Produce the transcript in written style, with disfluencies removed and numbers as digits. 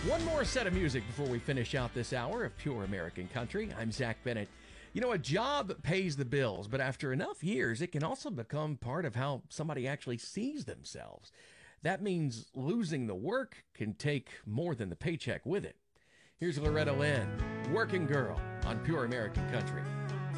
One more set of music before we finish out this hour of Pure American Country. I'm Zach Bennett. You know, a job pays the bills, but after enough years, it can also become part of how somebody actually sees themselves. That means losing the work can take more than the paycheck with it. Here's Loretta Lynn, Working Girl, on Pure American Country.